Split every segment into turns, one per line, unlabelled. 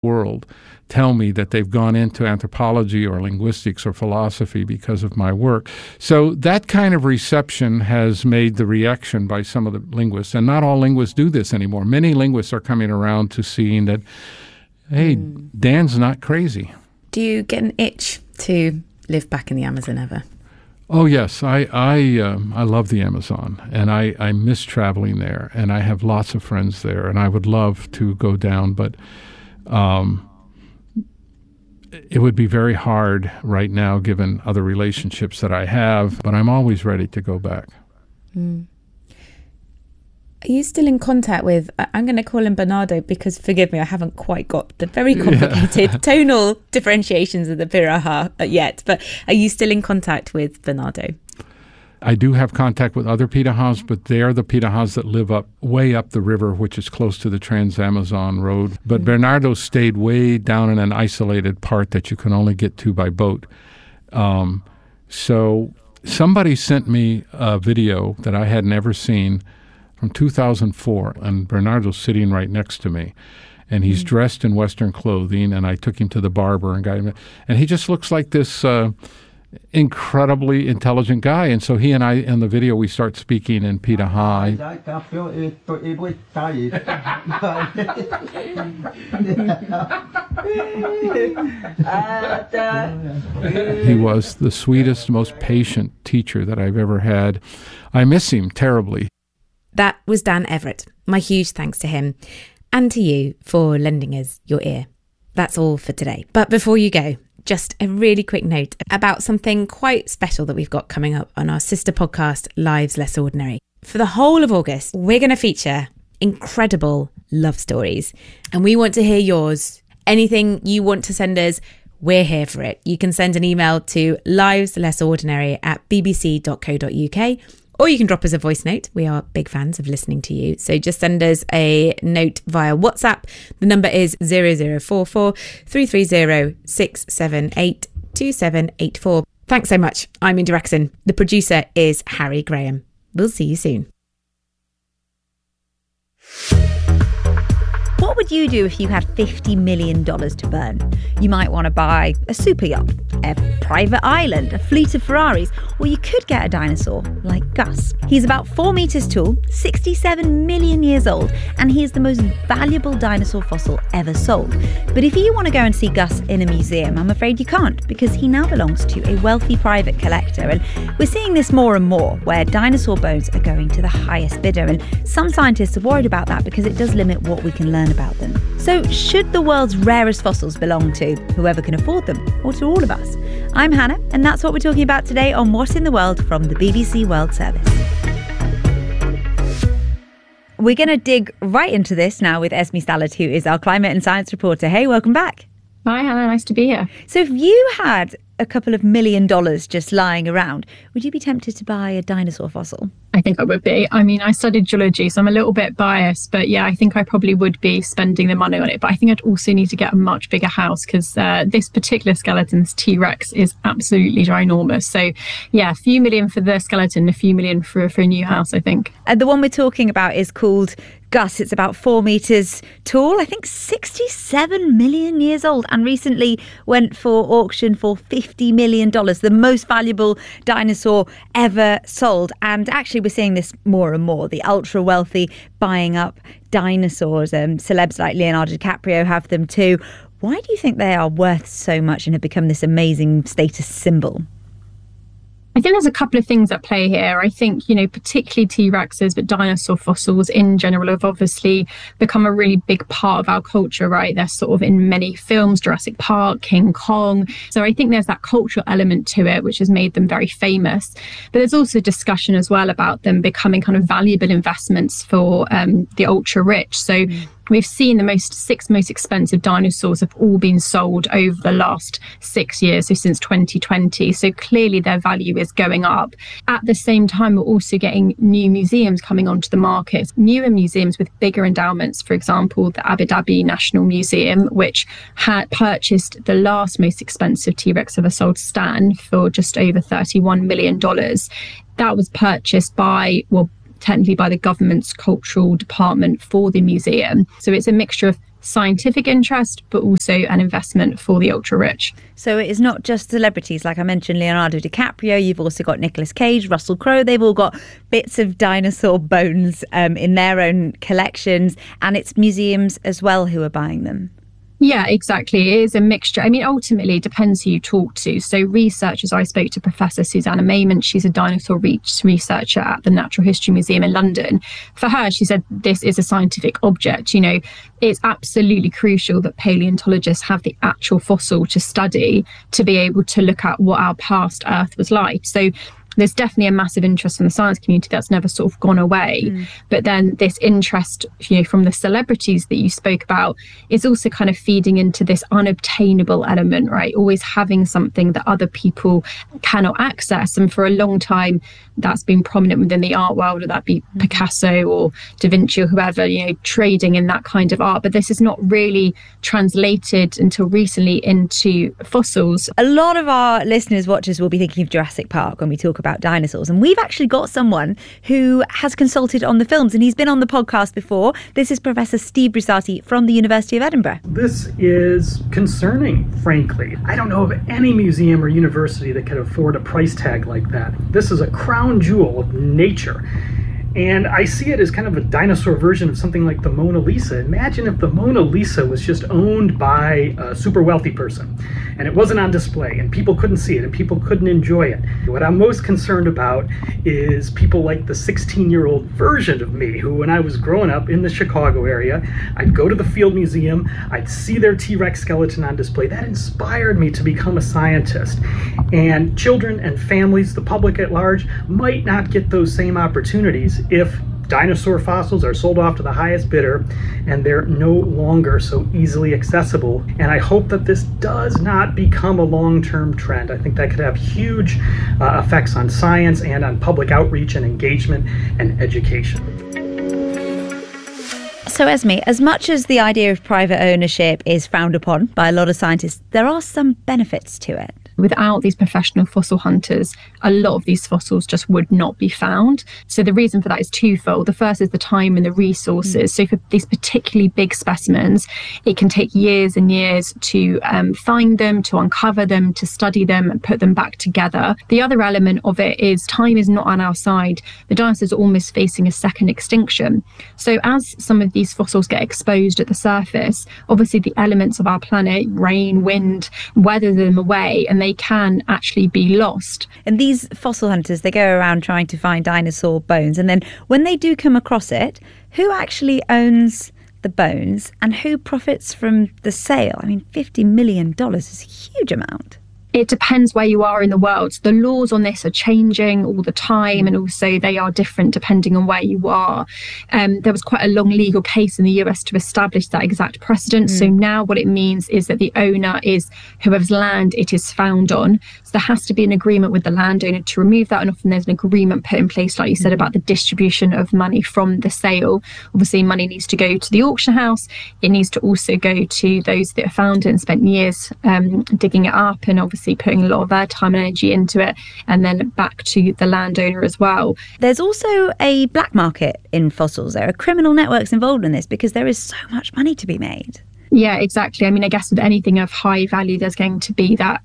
world tell me that they've gone into anthropology or linguistics or philosophy because of my work. So that kind of reception has made the reaction by some of the linguists, and not all linguists do this anymore. Many linguists are coming around to seeing that, hey, Dan's not crazy.
Do you get an itch to live back in the Amazon ever?
Oh, yes. I love the Amazon, and I miss traveling there, and I have lots of friends there, and I would love to go down, but it would be very hard right now given other relationships that I have, but I'm always ready to go back.
Are you still in contact with, I'm going to call him Bernardo because, forgive me, I haven't quite got the very complicated tonal differentiations of the Piraha yet, but are you still in contact with Bernardo?
I do have contact with other Pirahãs, but they are the Pirahãs that live way up the river, which is close to the Trans-Amazon Road. But Bernardo stayed way down in an isolated part that you can only get to by boat. So somebody sent me a video that I had never seen from 2004, and Bernardo's sitting right next to me. And he's dressed in Western clothing, and I took him to the barber and got him. And he just looks like this incredibly intelligent guy, and so he and I in the video we start speaking in Piraha. He was the sweetest, most patient teacher that I've ever had. I miss him terribly.
That was Dan Everett. My huge thanks to him and to you for lending us your ear. That's all for today. But before you go, just a really quick note about something quite special that we've got coming up on our sister podcast, Lives Less Ordinary. For the whole of August, we're going to feature incredible love stories, and we want to hear yours. Anything you want to send us, we're here for it. You can send an email to liveslessordinary@bbc.co.uk, or you can drop us a voice note. We are big fans of listening to you. So just send us a note via WhatsApp. The number is 0044 330 678 2784. Thanks so much. I'm Indy Rexon. The producer is Harry Graham. We'll see you soon.
What would you do if you had $50 million to burn? You might want to buy a super yacht, a private island, a fleet of Ferraris, or you could get a dinosaur like Gus. He's about 4 meters tall, 67 million years old, and he is the most valuable dinosaur fossil ever sold. But if you want to go and see Gus in a museum, I'm afraid you can't, because he now belongs to a wealthy private collector. And we're seeing this more and more, where dinosaur bones are going to the highest bidder. And some scientists are worried about that because it does limit what we can learn about them. So should the world's rarest fossils belong to whoever can afford them, or to all of us? I'm Hannah, and that's what we're talking about today on What in the World from the BBC World Service. We're going to dig right into this now with Esme Stallard, who is our climate and science reporter. Hey, welcome back.
Hi, Hannah. Nice to be here.
So if you had a couple of $1 million just lying around, would you be tempted to buy a dinosaur fossil?
I think I would be. I mean, I studied geology, so I'm a little bit biased, but yeah, I think I probably would be spending the money on it. But I think I'd also need to get a much bigger house because this particular skeleton, this T-Rex, is absolutely ginormous. So yeah, a few million for the skeleton, a few million for a new house, I think.
And the one we're talking about is called Gus. It's about 4 meters tall, I think 67 million years old, and recently went for auction for $50 million, the most valuable dinosaur ever sold. And actually, we're seeing this more and more, the ultra wealthy buying up dinosaurs. Celebs like Leonardo DiCaprio have them too. Why do you think they are worth so much and have become this amazing status symbol?
I think there's a couple of things at play here. I think, particularly T-Rexes, but dinosaur fossils in general have obviously become a really big part of our culture, right? They're sort of in many films, Jurassic Park, King Kong. So I think there's that cultural element to it, which has made them very famous. But there's also discussion as well about them becoming kind of valuable investments for the ultra rich. So we've seen the six most expensive dinosaurs have all been sold over the last 6 years, so since 2020. So clearly their value is going up. At the same time, we're also getting new museums coming onto the market, newer museums with bigger endowments. For example, the Abu Dhabi National Museum, which had purchased the last most expensive T-Rex ever sold, Stan, for just over $31 million. That was purchased technically by the government's cultural department for the museum. So it's a mixture of scientific interest, but also an investment for the ultra-rich.
So it is not just celebrities. Like I mentioned, Leonardo DiCaprio, you've also got Nicolas Cage, Russell Crowe. They've all got bits of dinosaur bones in their own collections, and it's museums as well who are buying them.
Yeah, exactly. It is a mixture. I mean, ultimately, it depends who you talk to. So researchers, I spoke to Professor Susanna Mayment. She's a dinosaur researcher at the Natural History Museum in London. For her, she said this is a scientific object. You know, it's absolutely crucial that paleontologists have the actual fossil to study to be able to look at what our past Earth was like. So there's definitely a massive interest from the science community that's never sort of gone away. But then this interest, you know, from the celebrities that you spoke about is also kind of feeding into this unobtainable element, right? Always having something that other people cannot access. And for a long time, that's been prominent within the art world, whether that be Picasso or Da Vinci or whoever, you know, trading in that kind of art. But this is not really translated until recently into fossils.
A lot of our listeners, watchers will be thinking of Jurassic Park when we talk about dinosaurs. And we've actually got someone who has consulted on the films, and he's been on the podcast before. This is Professor Steve Brusatte from the University of Edinburgh.
This is concerning, frankly. I don't know of any museum or university that could afford a price tag like that. This is a crown jewel of nature. And I see it as kind of a dinosaur version of something like the Mona Lisa. Imagine if the Mona Lisa was just owned by a super wealthy person and it wasn't on display and people couldn't see it and people couldn't enjoy it. What I'm most concerned about is people like the 16-year-old version of me who, when I was growing up in the Chicago area, I'd go to the Field Museum, I'd see their T-Rex skeleton on display. That inspired me to become a scientist. And children and families, the public at large, might not get those same opportunities if dinosaur fossils are sold off to the highest bidder and they're no longer so easily accessible. And I hope that this does not become a long-term trend. I think that could have huge effects on science and on public outreach and engagement and education.
So Esme, as much as the idea of private ownership is frowned upon by a lot of scientists, there are some benefits to it.
Without these professional fossil hunters, a lot of these fossils just would not be found. So the reason for that is twofold. The first is the time and the resources. So for these particularly big specimens, it can take years and years to find them, to uncover them, to study them and put them back together. The other element of it is time is not on our side. The dinosaurs are almost facing a second extinction. So as some of these fossils get exposed at the surface, obviously the elements of our planet, rain, wind, weather them away, and they can actually be lost.
And these fossil hunters, they go around trying to find dinosaur bones. And then when they do come across it, who actually owns the bones and who profits from the sale? I mean, $50 million is a huge amount.
It depends where you are in the world. The laws on this are changing all the time, and also they are different depending on where you are. There was quite a long legal case in the US to establish that exact precedent. So now what it means is that the owner is whoever's land it is found on. So there has to be an agreement with the landowner to remove that, and often there's an agreement put in place, like you said, about the distribution of money from the sale. Obviously, money needs to go to the auction house. It needs to also go to those that have found it and spent years digging it up, and obviously putting a lot of their time and energy into it, and then back to the landowner as well.
There's also a black market in fossils. There are criminal networks involved in this because there is so much money to be made.
Yeah, exactly. I mean, I guess with anything of high value, there's going to be that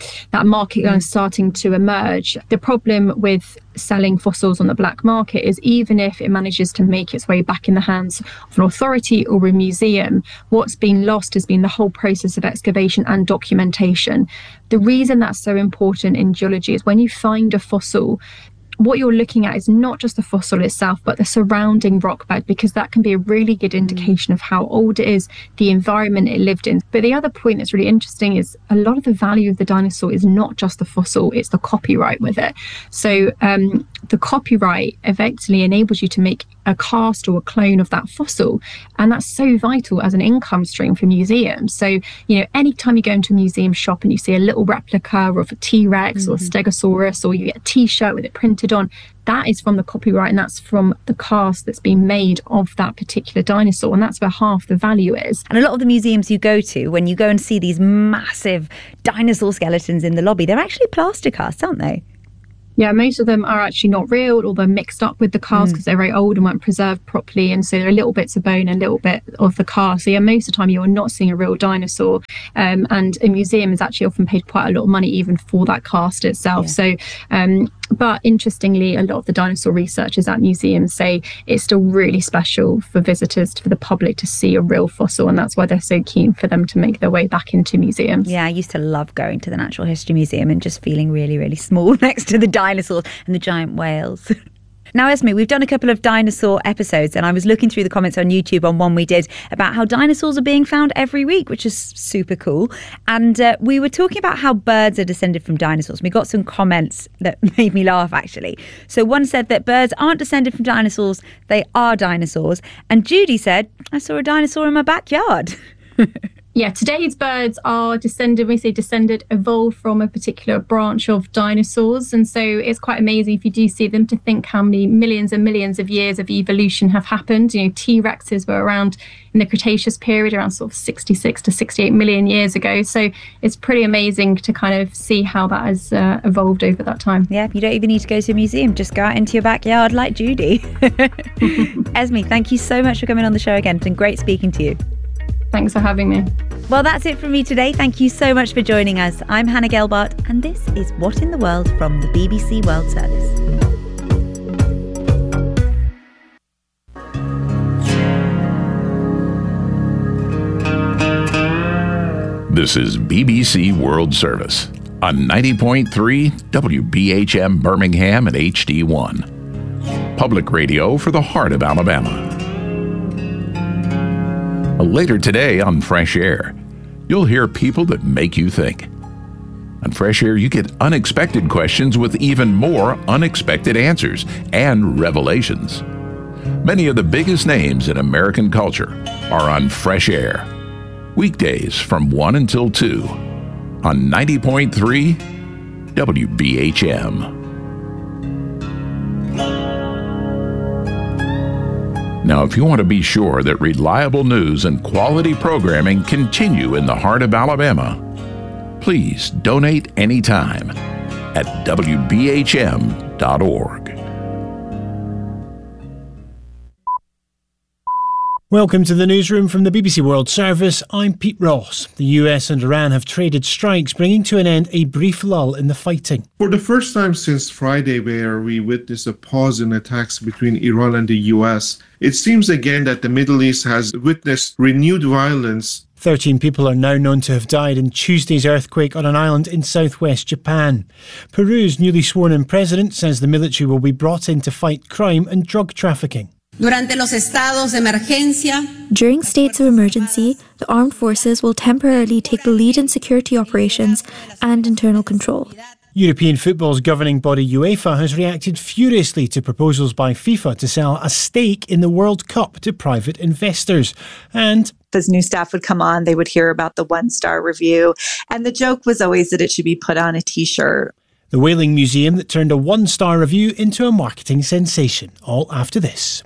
market starting to emerge. The problem with selling fossils on the black market is even if it manages to make its way back in the hands of an authority or a museum, what's been lost has been the whole process of excavation and documentation. The reason that's so important in geology is when you find a fossil, what you're looking at is not just the fossil itself, but the surrounding rock bed, because that can be a really good indication of how old it is, the environment it lived in. But the other point that's really interesting is a lot of the value of the dinosaur is not just the fossil, it's the copyright with it. So the copyright effectively enables you to make a cast or a clone of that fossil. And that's so vital as an income stream for museums. So, you know, anytime you go into a museum shop and you see a little replica of a T-Rex or a Stegosaurus, or you get a T-shirt with it printed on, that is from the copyright, and that's from the cast that's been made of that particular dinosaur, and that's where half the value is.
And a lot of the museums you go to, when you go and see these massive dinosaur skeletons in the lobby, they're actually plaster casts, aren't they?
Yeah, most of them are actually not real, or they're mixed up with the cast because they're very old and weren't preserved properly. And so there are little bits of bone and a little bit of the cast. So yeah, most of the time you are not seeing a real dinosaur. And a museum is actually often paid quite a lot of money even for that cast itself. Yeah. So, but interestingly, a lot of the dinosaur researchers at museums say it's still really special for visitors, for the public to see a real fossil. And that's why they're so keen for them to make their way back into museums.
Yeah, I used to love going to the Natural History Museum and just feeling really, really small next to the dinosaurs and the giant whales. Now, Esme, we've done a couple of dinosaur episodes, and I was looking through the comments on YouTube on one we did about how dinosaurs are being found every week, which is super cool. And we were talking about how birds are descended from dinosaurs. We got some comments that made me laugh, actually. So one said that birds aren't descended from dinosaurs, they are dinosaurs. And Judy said, I saw a dinosaur in my backyard.
Yeah, today's birds are descended, when we say descended, evolved from a particular branch of dinosaurs. And so it's quite amazing if you do see them to think how many millions and millions of years of evolution have happened. You know, T-Rexes were around in the Cretaceous period, around sort of 66 to 68 million years ago. So it's pretty amazing to kind of see how that has evolved over that time.
Yeah, you don't even need to go to a museum. Just go out into your backyard like Judy. Esme, thank you so much for coming on the show again. It's been great speaking to you.
Thanks for having me.
Well, that's it from me today. Thank you so much for joining us. I'm Hannah Gelbart, and this is What in the World from the BBC World Service.
This is BBC World Service on 90.3 WBHM Birmingham and HD1. Public radio for the heart of Alabama. Later today on Fresh Air, you'll hear people that make you think. On Fresh Air, you get unexpected questions with even more unexpected answers and revelations. Many of the biggest names in American culture are on Fresh Air. Weekdays from 1 until 2 on 90.3 WBHM. Now, if you want to be sure that reliable news and quality programming continue in the heart of Alabama, please donate anytime at WBHM.org.
Welcome to the newsroom from the BBC World Service. I'm Pete Ross. The US and Iran have traded strikes, bringing to an end a brief lull in the fighting.
For the first time since Friday, where we witnessed a pause in attacks between Iran and the US, it seems again that the Middle East has witnessed renewed violence.
13 people are now known to have died in Tuesday's earthquake on an island in southwest Japan. Peru's newly sworn-in president says the military will be brought in to fight crime and drug trafficking.
During states of emergency, the armed forces will temporarily take the lead in security operations and internal control.
European football's governing body UEFA has reacted furiously to proposals by FIFA to sell a stake in the World Cup to private investors. And
as new staff would come on, they would hear about the one-star review. And the joke was always that it should be put on a T-shirt.
The Whaling Museum that turned a one-star review into a marketing sensation. All after this.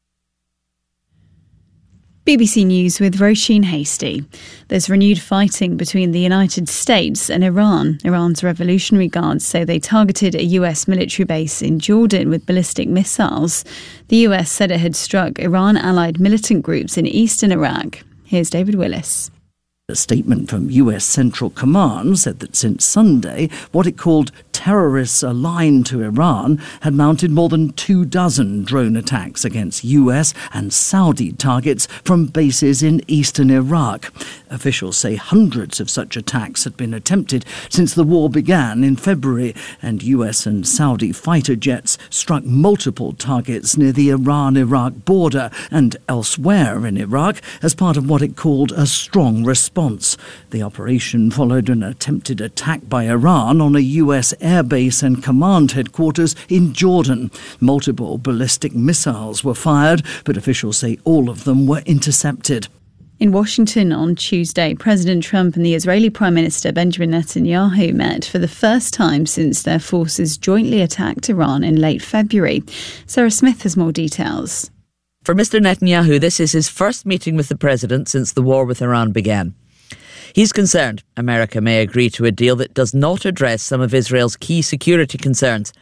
BBC News with Roisin Hasty. There's renewed fighting between the United States and Iran. Iran's Revolutionary Guards say they targeted a US military base in Jordan with ballistic missiles. The US said it had struck Iran-allied militant groups in eastern Iraq. Here's David Willis.
A statement from US Central Command said that since Sunday, what it called terrorists aligned to Iran had mounted more than 24 drone attacks against US and Saudi targets from bases in eastern Iraq. Officials say hundreds of such attacks had been attempted since the war began in February, and US and Saudi fighter jets struck multiple targets near the Iran-Iraq border and elsewhere in Iraq as part of what it called a strong response. The operation followed an attempted attack by Iran on a US airbase and command headquarters in Jordan. Multiple ballistic missiles were fired, but officials say all of them were intercepted.
In Washington on Tuesday, President Trump and the Israeli Prime Minister Benjamin Netanyahu met for the first time since their forces jointly attacked Iran in late February. Sarah Smith has more details.
For Mr. Netanyahu, this is his first meeting with the president since the war with Iran began. He's concerned America may agree to a deal that does not address some of Israel's key security concerns.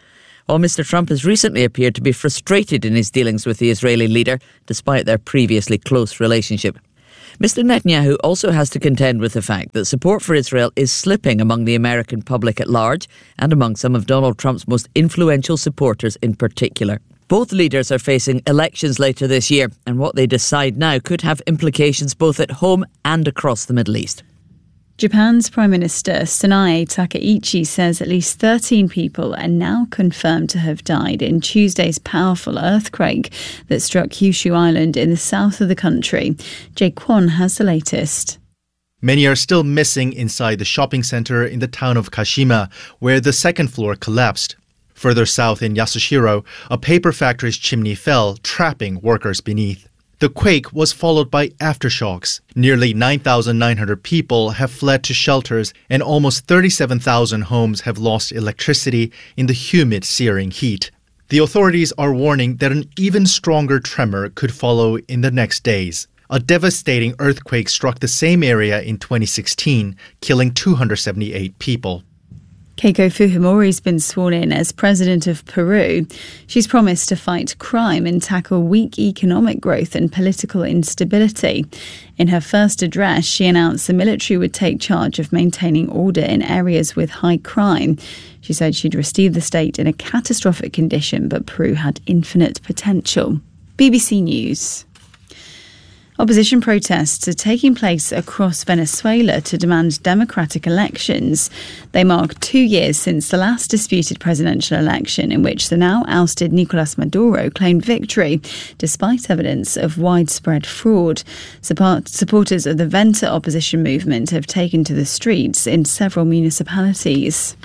while Mr. Trump has recently appeared to be frustrated in his dealings with the Israeli leader, despite their previously close relationship. Mr. Netanyahu also has to contend with the fact that support for Israel is slipping among the American public at large and among some of Donald Trump's most influential supporters in particular. Both leaders are facing elections later this year, and what they decide now could have implications both at home and across the Middle East.
Japan's Prime Minister Sanae Takaichi says at least 13 people are now confirmed to have died in Tuesday's powerful earthquake that struck Kyushu Island in the south of the country. Jay Kwon has the latest.
Many are still missing inside the shopping centre in the town of Kashima, where the second floor collapsed. Further south in Yasushiro, a paper factory's chimney fell, trapping workers beneath. The quake was followed by aftershocks. Nearly 9,900 people have fled to shelters, and almost 37,000 homes have lost electricity in the humid, searing heat. The authorities are warning that an even stronger tremor could follow in the next days. A devastating earthquake struck the same area in 2016, killing 278 people.
Keiko Fujimori's been sworn in as president of Peru. She's promised to fight crime and tackle weak economic growth and political instability. In her first address, she announced the military would take charge of maintaining order in areas with high crime. She said she'd received the state in a catastrophic condition, but Peru had infinite potential. BBC News. Opposition protests are taking place across Venezuela to demand democratic elections. They mark 2 years since the last disputed presidential election, in which the now ousted Nicolas Maduro claimed victory, despite evidence of widespread fraud. Supporters of the Venta opposition movement have taken to the streets in several municipalities.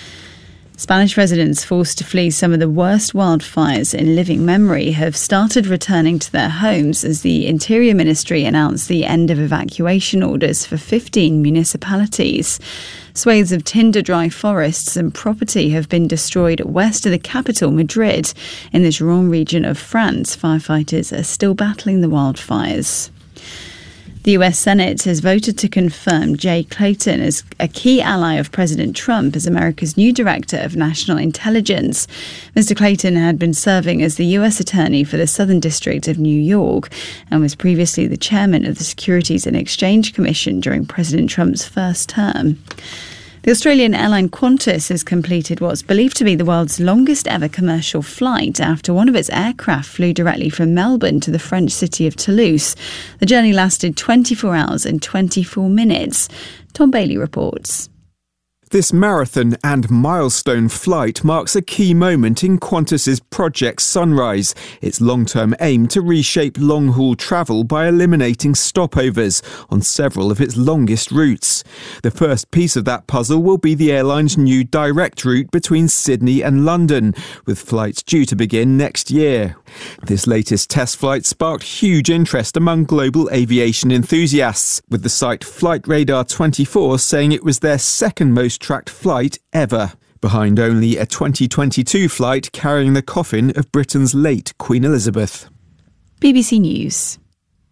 Spanish residents forced to flee some of the worst wildfires in living memory have started returning to their homes as the Interior Ministry announced the end of evacuation orders for 15 municipalities. Swathes of tinder-dry forests and property have been destroyed west of the capital, Madrid. In the Gironde region of France, firefighters are still battling the wildfires. The US Senate has voted to confirm Jay Clayton as a key ally of President Trump as America's new Director of National Intelligence. Mr. Clayton had been serving as the US Attorney for the Southern District of New York and was previously the chairman of the Securities and Exchange Commission during President Trump's first term. The Australian airline Qantas has completed what's believed to be the world's longest ever commercial flight after one of its aircraft flew directly from Melbourne to the French city of Toulouse. The journey lasted 24 hours and 24 minutes. Tom Bailey reports.
This marathon and milestone flight marks a key moment in Qantas's Project Sunrise, its long-term aim to reshape long-haul travel by eliminating stopovers on several of its longest routes. The first piece of that puzzle will be the airline's new direct route between Sydney and London, with flights due to begin next year. This latest test flight sparked huge interest among global aviation enthusiasts, with the site Flight Radar 24 saying it was their second most tracked flight ever, behind only a 2022 flight carrying the coffin of Britain's late Queen Elizabeth.
BBC News.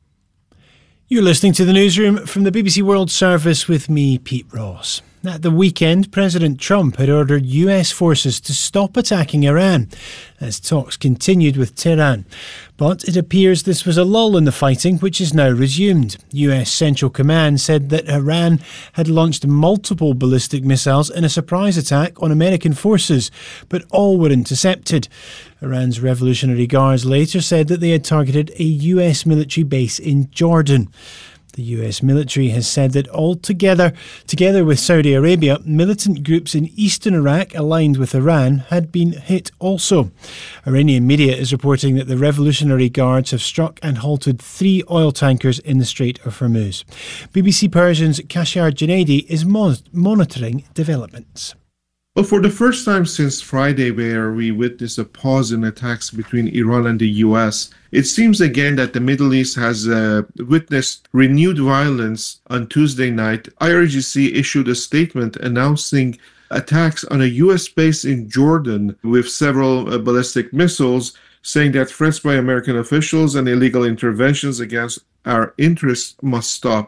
You're listening to the newsroom from the BBC World Service with me, Pete Ross. At the weekend, President Trump had ordered US forces to stop attacking Iran as talks continued with Tehran. But it appears this was a lull in the fighting, which is now resumed. US Central Command said that Iran had launched multiple ballistic missiles in a surprise attack on American forces, but all were intercepted. Iran's Revolutionary Guards later said that they had targeted a US military base in Jordan. The US military has said that together with Saudi Arabia, militant groups in eastern Iraq aligned with Iran had been hit also. Iranian media is reporting that the Revolutionary Guards have struck and halted 3 oil tankers in the Strait of Hormuz. BBC Persian's Kashar Junaidi is monitoring developments.
Well, for the first time since Friday, where we witnessed a pause in attacks between Iran and the US, it seems again that the Middle East has witnessed renewed violence. On Tuesday night, IRGC issued a statement announcing attacks on a US base in Jordan with several ballistic missiles, saying that threats by American officials and illegal interventions against our interests must stop.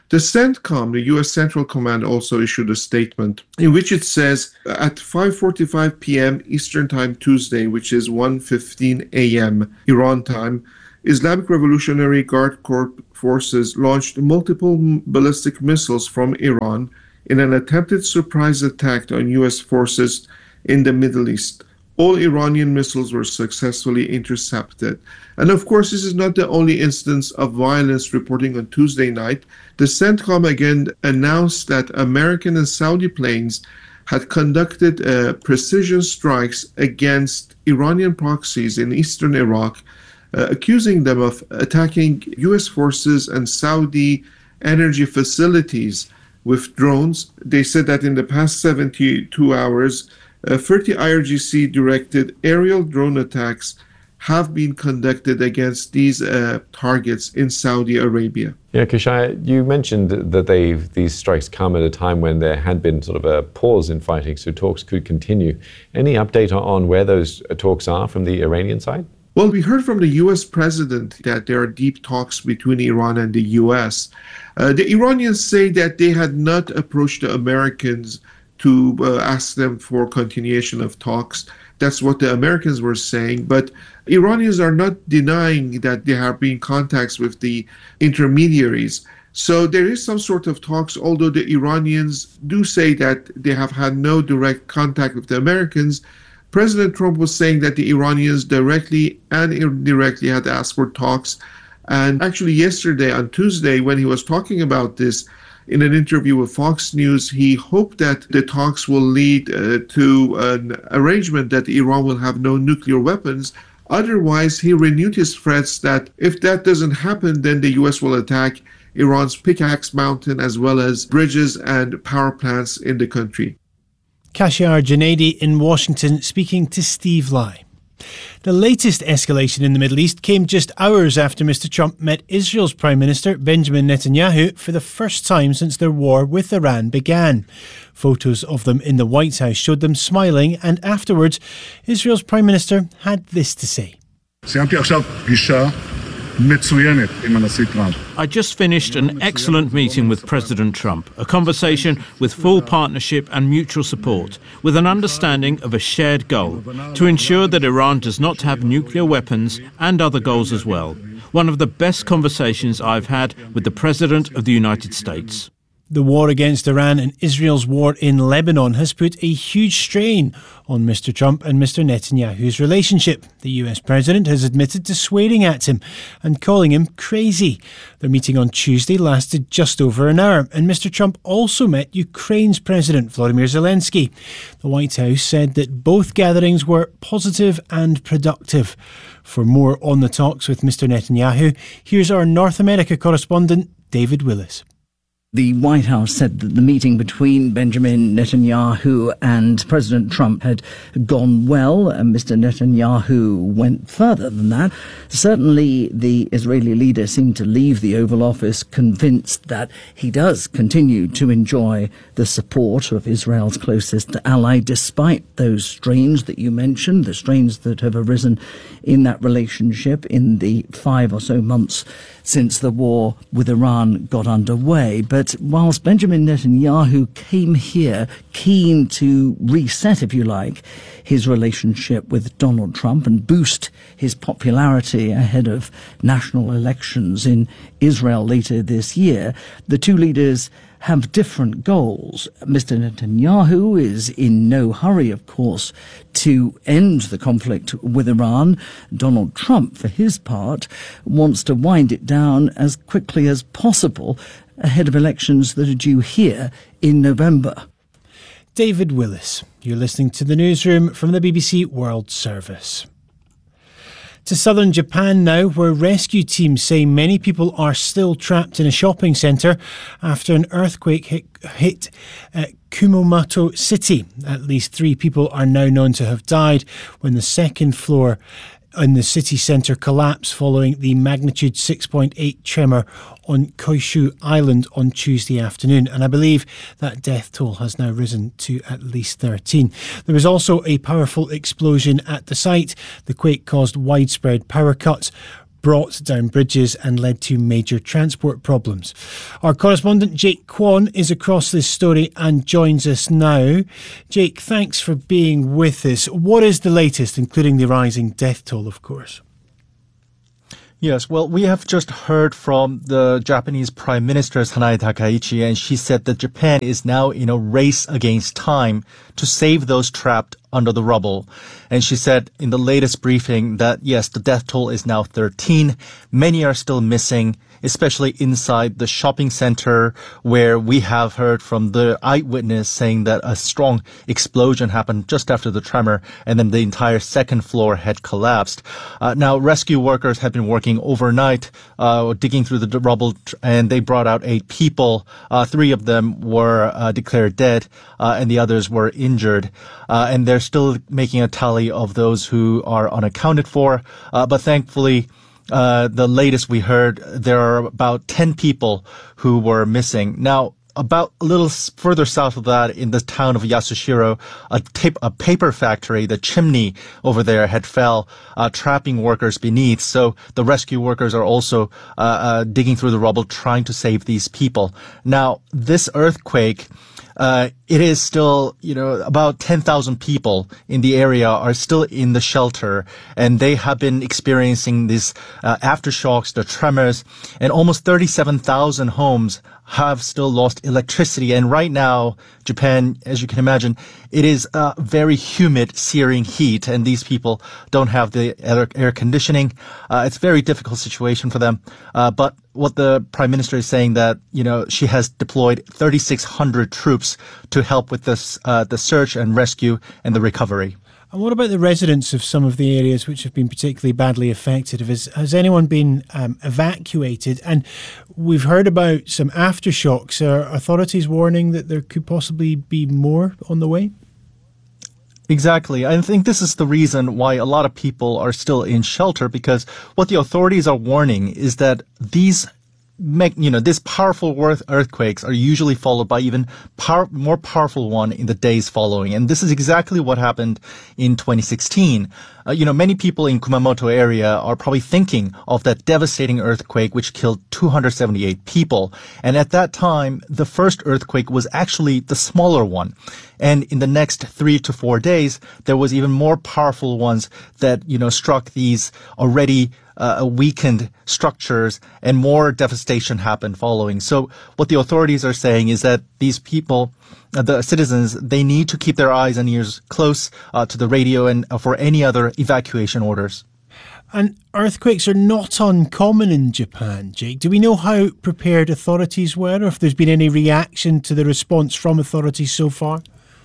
The CENTCOM, the U.S. Central Command, also issued a statement in which it says at 5:45 p.m. Eastern Time Tuesday, which is 1:15 a.m. Iran time, Islamic Revolutionary Guard Corps forces launched multiple ballistic missiles from Iran in an attempted surprise attack on U.S. forces in the Middle East. All Iranian missiles were successfully intercepted. And of course, this is not the only instance of violence reporting on Tuesday night. The CENTCOM again announced that American and Saudi planes had conducted precision strikes against Iranian proxies in eastern Iraq, accusing them of attacking U.S. forces and Saudi energy facilities with drones. They said that in the past 72 hours, 30 IRGC-directed aerial drone attacks have been conducted against these targets in Saudi Arabia.
Yeah, Kishaya, you mentioned that these strikes come at a time when there had been sort of a pause in fighting, so talks could continue. Any update on where those talks are from the Iranian side?
Well, we heard from the U.S. president that there are deep talks between Iran and the U.S. The Iranians say that they had not approached the Americans to ask them for continuation of talks. That's what the Americans were saying. But Iranians are not denying that there have been contacts with the intermediaries. So there is some sort of talks, although the Iranians do say that they have had no direct contact with the Americans. President Trump was saying that the Iranians directly and indirectly had asked for talks. And actually yesterday, on Tuesday, when he was talking about this, in an interview with Fox News, he hoped that the talks will lead to an arrangement that Iran will have no nuclear weapons. Otherwise, he renewed his threats that if that doesn't happen, then the U.S. will attack Iran's Pickaxe Mountain as well as bridges and power plants in the country.
Kashar Junaidi in Washington speaking to Steve Lai. The latest escalation in the Middle East came just hours after Mr. Trump met Israel's Prime Minister Benjamin Netanyahu for the first time since their war with Iran began. Photos of them in the White House showed them smiling, and afterwards, Israel's Prime Minister had this to say.
I just finished an excellent meeting with President Trump, a conversation with full partnership and mutual support, with an understanding of a shared goal to ensure that Iran does not have nuclear weapons and other goals as well. One of the best conversations I've had with the President of the United States.
The war against Iran and Israel's war in Lebanon has put a huge strain on Mr. Trump and Mr. Netanyahu's relationship. The US president has admitted to swearing at him and calling him crazy. Their meeting on Tuesday lasted just over an hour, and Mr. Trump also met Ukraine's President Volodymyr Zelensky. The White House said that both gatherings were positive and productive. For more on the talks with Mr. Netanyahu, here's our North America correspondent, David Willis.
The White House said that the meeting between Benjamin Netanyahu and President Trump had gone well, and Mr. Netanyahu went further than that. Certainly, the Israeli leader seemed to leave the Oval Office convinced that he does continue to enjoy the support of Israel's closest ally, despite those strains that you mentioned, the strains that have arisen in that relationship in the 5 or so months since the war with Iran got underway. But whilst Benjamin Netanyahu came here keen to reset, if you like, his relationship with Donald Trump and boost his popularity ahead of national elections in Israel later this year, the two leaders have different goals. Mr. Netanyahu is in no hurry, of course, to end the conflict with Iran. Donald Trump, for his part, wants to wind it down as quickly as possible ahead of elections that are due here in November.
David Willis, you're listening to the newsroom from the BBC World Service. To southern Japan now, where rescue teams say many people are still trapped in a shopping centre after an earthquake hit Kumamoto City. At least 3 people are now known to have died when the second floor in the city centre collapsed following the magnitude 6.8 tremor on Kyushu Island on Tuesday afternoon, and I believe that death toll has now risen to at least 13. There was also a powerful explosion at the site. The quake caused widespread power cuts, brought down bridges and led to major transport problems. Our correspondent Jake Kwon is across this story and joins us now. Jake, thanks for being with us. What is the latest, including the rising death toll, of course?
Yes, well, we have just heard from the Japanese Prime Minister Sanae Takaichi, and she said that Japan is now in a race against time to save those trapped under the rubble. And she said in the latest briefing that, yes, the death toll is now 13. Many are still missing, especially inside the shopping center, where we have heard from the eyewitness saying that a strong explosion happened just after the tremor, and then the entire second floor had collapsed. Now, rescue workers have been working overnight, digging through the rubble, and they brought out 8 people. 3 of them were declared dead, and the others were injured. And they're still making a tally of those who are unaccounted for. But thankfully, the latest we heard, there are about 10 people who were missing. Now, about a little further south of that, in the town of Yasushiro, a paper factory, the chimney over there had fell, trapping workers beneath. So the rescue workers are also digging through the rubble, trying to save these people. Now, this earthquake, it is still, about 10,000 people in the area are still in the shelter, and they have been experiencing these aftershocks, the tremors, and almost 37,000 homes have still lost electricity. And right now, Japan, as you can imagine, it is very humid, searing heat, and these people don't have the air conditioning. It's a very difficult situation for them. But what the Prime Minister is saying that, she has deployed 3,600 troops to help with this, the search and rescue and the recovery.
And what about the residents of some of the areas which have been particularly badly affected? Has anyone been evacuated? And we've heard about some aftershocks. Are authorities warning that there could possibly be more on the way?
Exactly. I think this is the reason why a lot of people are still in shelter, because what the authorities are warning is that these powerful earthquakes are usually followed by even more powerful one in the days following. And this is exactly what happened in 2016. Many people in Kumamoto area are probably thinking of that devastating earthquake which killed 278 people. And at that time, the first earthquake was actually the smaller one. And in the next 3 to 4 days, there was even more powerful ones that, struck these already weakened structures, and more devastation happened following. So what the authorities are saying is that these people, the citizens, they need to keep their eyes and ears close to the radio and for any other evacuation orders.
And earthquakes are not uncommon in Japan, Jake. Do we know how prepared authorities were, or if there's been any reaction to the response from authorities so far?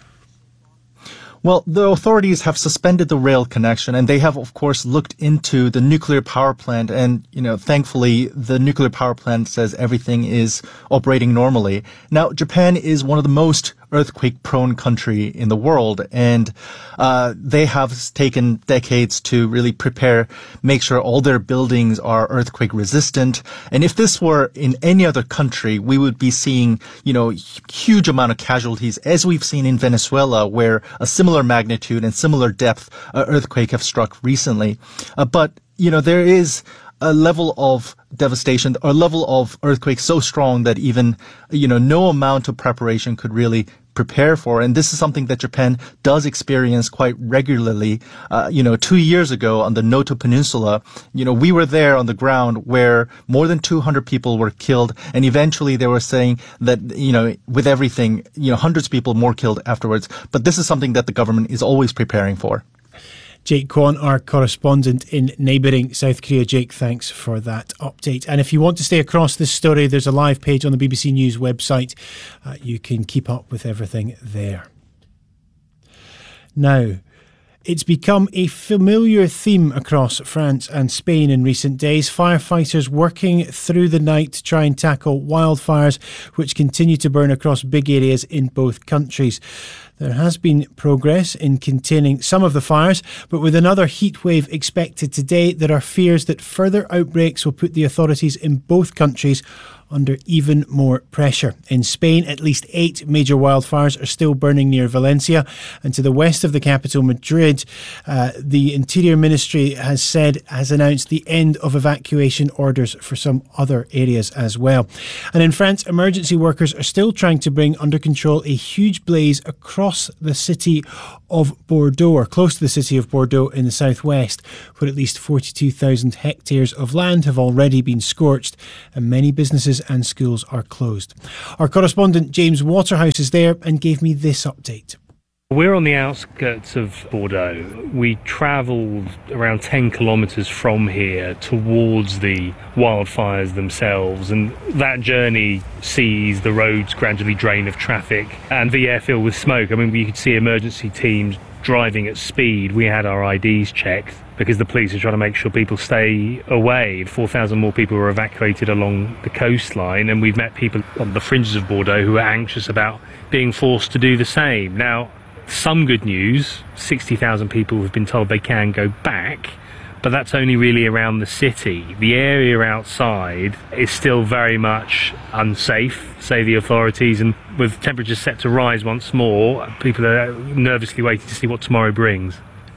Well, the authorities have suspended the rail connection, and they have, of course, looked into the nuclear power plant. And, thankfully, the nuclear power plant says everything is operating normally. Now, Japan is one of the most earthquake-prone country in the world, and they have taken decades to really prepare, make sure all their buildings are earthquake-resistant. And if this were in any other country, we would be seeing, huge amount of casualties, as we've seen in Venezuela, where a similar magnitude and similar depth earthquake have struck recently. But there is a level of devastation or level of earthquake so strong that even, no amount of preparation could really prepare for. And this is something that Japan does experience quite regularly. 2 years ago on the Noto Peninsula, we were there on the ground where more than 200 people were killed. And eventually they were saying that, with everything, hundreds of people more killed afterwards. But this is something that the government is always preparing for.
Jake Kwon, our correspondent in neighbouring South Korea. Jake, thanks for that update. And if you want to stay across this story, there's a live page on the BBC News website. You can keep up with everything there. Now, it's become a familiar theme across France and Spain in recent days. Firefighters working through the night to try and tackle wildfires, which continue to burn across big areas in both countries. There has been progress in containing some of the fires, but with another heatwave expected today, there are fears that further outbreaks will put the authorities in both countries under even more pressure. In Spain, at least 8 major wildfires are still burning near Valencia, and to the west of the capital, Madrid, the Interior Ministry has announced the end of evacuation orders for some other areas as well. And in France, emergency workers are still trying to bring under control a huge blaze across the city of Bordeaux, or close to the city of Bordeaux in the southwest, where at least 42,000 hectares of land have already been scorched and many businesses and schools are closed. Our correspondent James Waterhouse is there and gave me this update.
We're on the outskirts of Bordeaux. We travelled around 10 kilometres from here towards the wildfires themselves, and that journey sees the roads gradually drain of traffic and the air filled with smoke. I mean, we could see emergency teams driving at speed. We had our IDs checked because the police are trying to make sure people stay away. 4,000 more people were evacuated along the coastline, and we've met people on the fringes of Bordeaux who are anxious about being forced to do the same. Now, some good news, 60,000 people have been told they can go back, but that's only really around the city. The area outside is still very much unsafe, say the authorities, and with temperatures set to rise once more, people are nervously waiting to see what tomorrow brings.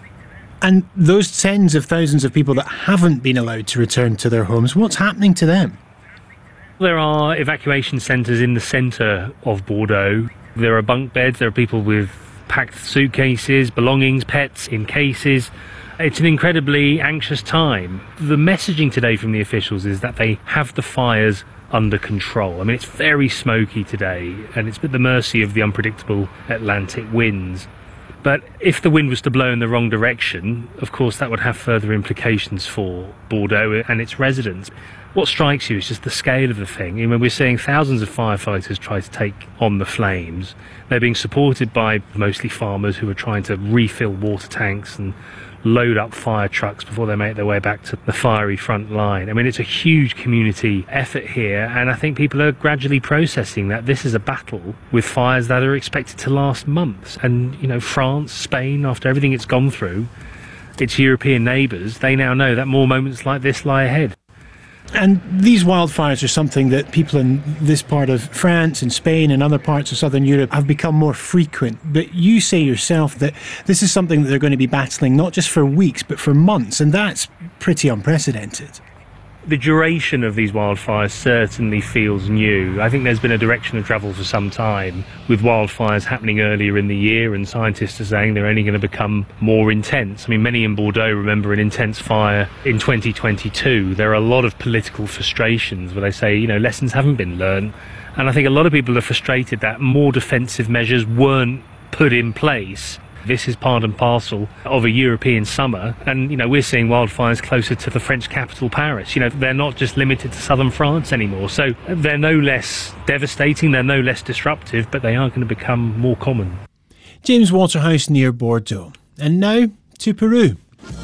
And those tens of thousands of people that haven't been allowed to return to their homes, what's happening to them?
There are evacuation centres in the centre of Bordeaux. There are bunk beds, there are people with packed suitcases, belongings, pets in cases. It's an incredibly anxious time. The messaging today from the officials is that they have the fires under control. I mean, it's very smoky today, and it's at the mercy of the unpredictable Atlantic winds. But if the wind was to blow in the wrong direction, of course that would have further implications for Bordeaux and its residents. What strikes you is just the scale of the thing. I mean, we're seeing thousands of firefighters try to take on the flames. They're being supported by mostly farmers who are trying to refill water tanks and load up fire trucks before they make their way back to the fiery front line. I mean, it's a huge community effort here, and I think people are gradually processing that this is a battle with fires that are expected to last months. And, you know, France, Spain, after everything it's gone through, its European neighbours, they now know that more moments like this lie ahead.
And these wildfires are something that people in this part of France and Spain and other parts of southern Europe have become more frequent. But you say yourself that this is something that they're going to be battling not just for weeks, but for months, and that's pretty unprecedented.
The duration of these wildfires certainly feels new. I think there's been a direction of travel for some time, with wildfires happening earlier in the year, and scientists are saying they're only going to become more intense. I mean, many in Bordeaux remember an intense fire in 2022. There are a lot of political frustrations where they say, you know, lessons haven't been learned. And I think a lot of people are frustrated that more defensive measures weren't put in place. This is part and parcel of a European summer, and, you know, we're seeing wildfires closer to the French capital, Paris. You know, they're not just limited to southern France anymore, so they're no less devastating, they're no less disruptive, but they are going to become more common.
James Waterhouse near Bordeaux. And now to Peru.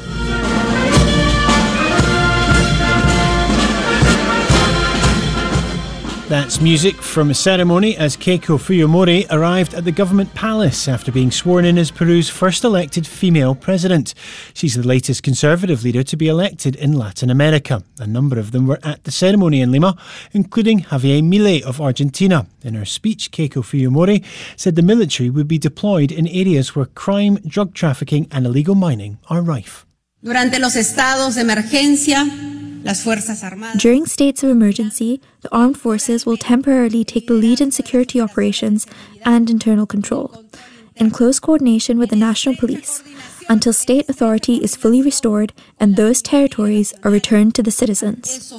That's music from a ceremony as Keiko Fujimori arrived at the government palace after being sworn in as Peru's first elected female president. She's the latest conservative leader to be elected in Latin America. A number of them were at the ceremony in Lima, including Javier Milei of Argentina. In her speech, Keiko Fujimori said the military would be deployed in areas where crime, drug trafficking and illegal mining are rife.
Durante los estados de emergencia, during states of emergency, the armed forces will temporarily take the lead in security operations and internal control, in close coordination with the national police, until state authority is fully restored and those territories are returned to the citizens.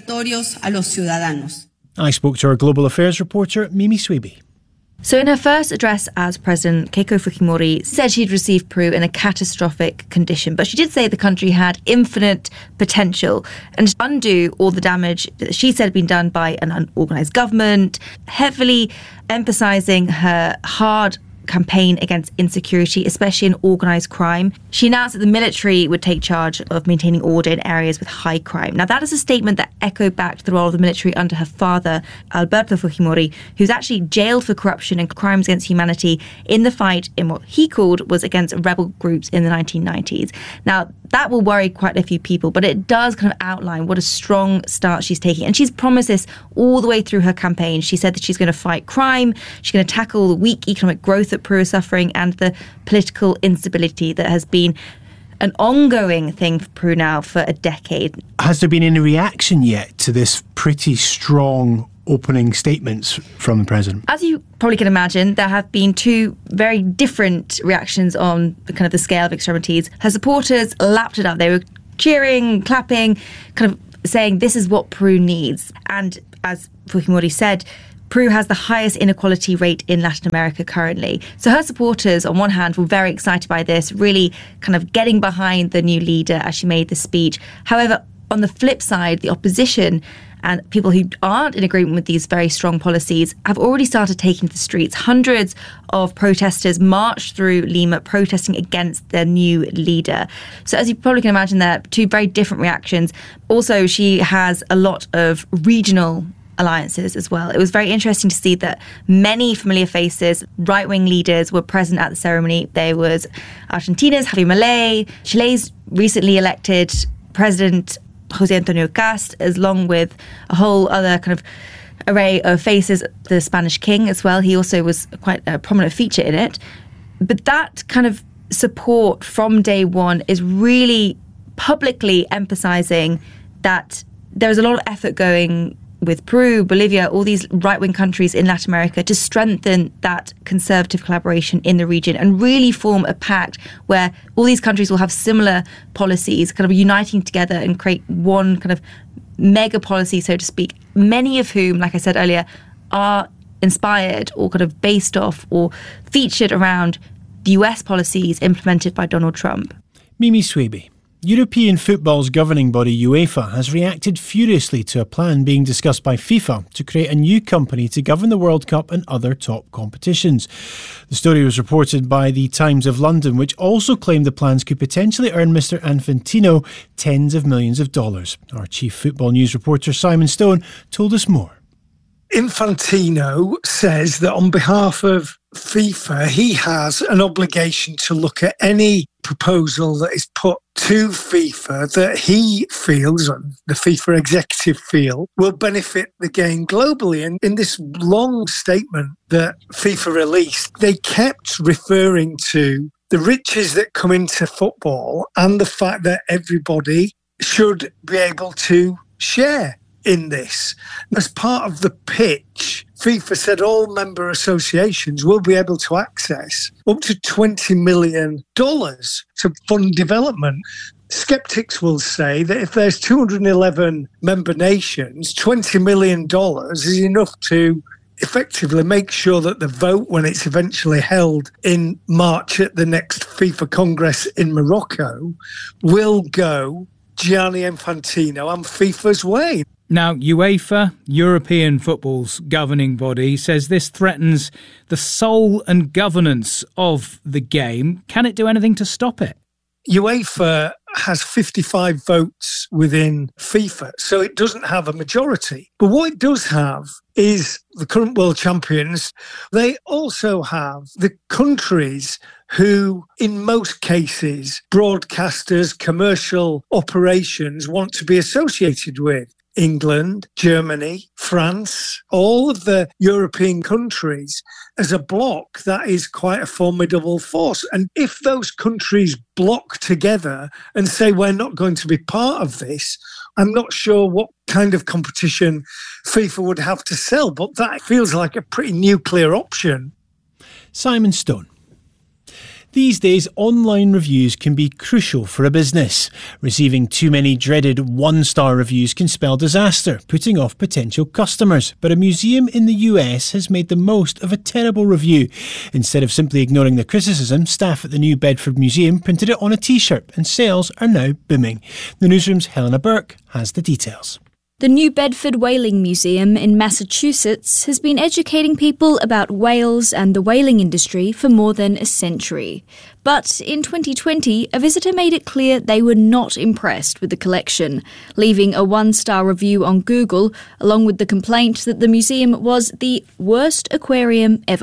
I spoke to our global affairs reporter, Mimi Swiby.
So in her first address as president, Keiko Fujimori said she'd received Peru in a catastrophic condition, but she did say the country had infinite potential and to undo all the damage that she said had been done by an unorganised government, heavily emphasising her hard campaign against insecurity, especially in organised crime. She announced that the military would take charge of maintaining order in areas with high crime. Now, that is a statement that echoed back to the role of the military under her father, Alberto Fujimori, who's actually jailed for corruption and crimes against humanity in the fight in what he called was against rebel groups in the 1990s. Now, That will worry quite a few people, but it does kind of outline what a strong start she's taking. And she's promised this all the way through her campaign. She said that she's going to fight crime, she's going to tackle the weak economic growth that Peru is suffering and the political instability that has been an ongoing thing for Peru now for a decade.
Has there been any reaction yet to this pretty strong opening statements from the president?
As you probably can imagine, there have been two very different reactions on kind of the scale of extremities. Her supporters lapped it up. They were cheering, clapping, kind of saying this is what Peru needs. And as Fujimori said, Peru has the highest inequality rate in Latin America currently. So her supporters, on one hand, were very excited by this, really kind of getting behind the new leader as she made the speech. However, on the flip side, the opposition and people who aren't in agreement with these very strong policies have already started taking to the streets. Hundreds of protesters marched through Lima protesting against their new leader. So as you probably can imagine, there are two very different reactions. Also, she has a lot of regional alliances as well. It was very interesting to see that many familiar faces, right-wing leaders, were present at the ceremony. There was Argentina's Javier Milei, Chile's recently elected President Jose Antonio Cast, along with a whole other kind of array of faces, the Spanish king as well. He also was quite a prominent feature in it. But that kind of support from day one is really publicly emphasizing that there's a lot of effort going with Peru, Bolivia, all these right-wing countries in Latin America to strengthen that conservative collaboration in the region and really form a pact where all these countries will have similar policies, kind of uniting together and create one kind of mega policy, so to speak, many of whom, like I said earlier, are inspired or kind of based off or featured around the US policies implemented by Donald Trump.
Mimi Swaby. European football's governing body UEFA has reacted furiously to a plan being discussed by FIFA to create a new company to govern the World Cup and other top competitions. The story was reported by the Times of London, which also claimed the plans could potentially earn Mr. Infantino tens of millions of dollars. Our chief football news reporter Simon Stone told us more.
Infantino says that on behalf of FIFA, he has an obligation to look at any proposal that is put to FIFA that he feels, or the FIFA executive feel, will benefit the game globally. And in this long statement that FIFA released, they kept referring to the riches that come into football and the fact that everybody should be able to share in this. As part of the pitch, FIFA said all member associations will be able to access up to $20 million to fund development. Skeptics will say that if there's 211 member nations, $20 million is enough to effectively make sure that the vote, when it's eventually held in March at the next FIFA Congress in Morocco, will go Gianni Infantino and FIFA's way.
Now, UEFA, European football's governing body, says this threatens the soul and governance of the game. Can it do anything to stop it?
UEFA has 55 votes within FIFA, so it doesn't have a majority. But what it does have is the current world champions. They also have the countries who, in most cases, broadcasters, commercial operations want to be associated with. England, Germany, France, all of the European countries. As a bloc, that is quite a formidable force. And if those countries block together and say we're not going to be part of this, I'm not sure what kind of competition FIFA would have to sell, but that feels like a pretty nuclear option.
Simon Stone. These days, online reviews can be crucial for a business. Receiving too many dreaded one-star reviews can spell disaster, putting off potential customers. But a museum in the US has made the most of a terrible review. Instead of simply ignoring the criticism, staff at the New Bedford Museum printed it on a t-shirt, and sales are now booming. The newsroom's Helena Burke has the details.
The New Bedford Whaling Museum in Massachusetts has been educating people about whales and the whaling industry for more than a century. But in 2020, a visitor made it clear they were not impressed with the collection, leaving a one-star review on Google, along with the complaint that the museum was the worst aquarium ever.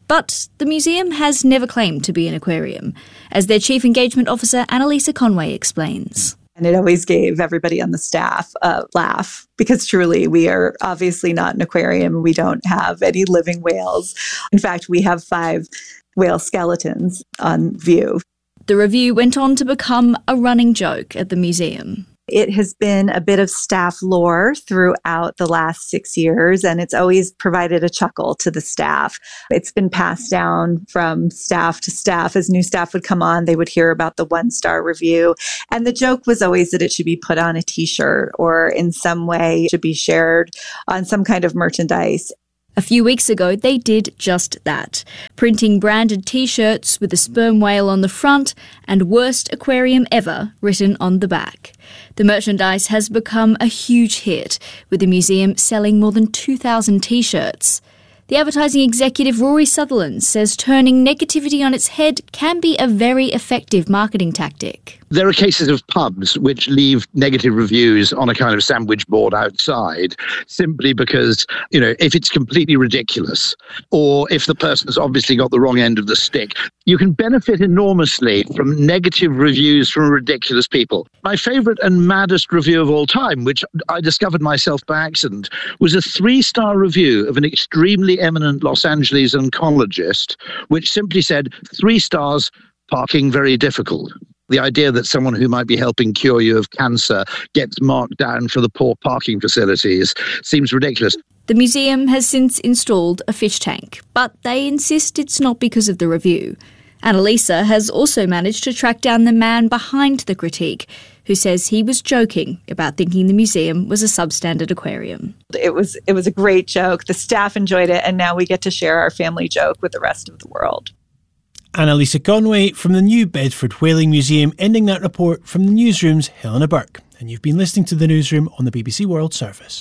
But the museum has never claimed to be an aquarium, as their Chief Engagement Officer Annalisa Conway explains.
And it always gave everybody on the staff a laugh because truly we are obviously not an aquarium. We don't have any living whales. In fact, we have 5 whale skeletons on view.
The review went on to become a running joke at the museum.
It has been a bit of staff lore throughout the last 6 years, and it's always provided a chuckle to the staff. It's been passed down from staff to staff. As new staff would come on, they would hear about the 1-star review. And the joke was always that it should be put on a t-shirt or in some way should be shared on some kind of merchandise.
A few weeks ago, they did just that, printing branded T-shirts with a sperm whale on the front and "Worst Aquarium Ever" written on the back. The merchandise has become a huge hit, with the museum selling more than 2,000 T-shirts. The advertising executive Rory Sutherland says turning negativity on its head can be a very effective marketing tactic.
There are cases of pubs which leave negative reviews on a kind of sandwich board outside simply because, if it's completely ridiculous or if the person's obviously got the wrong end of the stick, you can benefit enormously from negative reviews from ridiculous people. My favourite and maddest review of all time, which I discovered myself by accident, was a 3-star review of an extremely eminent Los Angeles oncologist, which simply said, 3 stars, parking very difficult. The idea that someone who might be helping cure you of cancer gets marked down for the poor parking facilities seems ridiculous.
The museum has since installed a fish tank, but they insist it's not because of the review. Annalisa has also managed to track down the man behind the critique, who says he was joking about thinking the museum was a substandard aquarium.
It was a great joke. The staff enjoyed it, and now we get to share our family joke with the rest of the world.
Annalisa Conway from the New Bedford Whaling Museum, ending that report from the newsroom's Helena Burke. And you've been listening to the newsroom on the BBC World Service.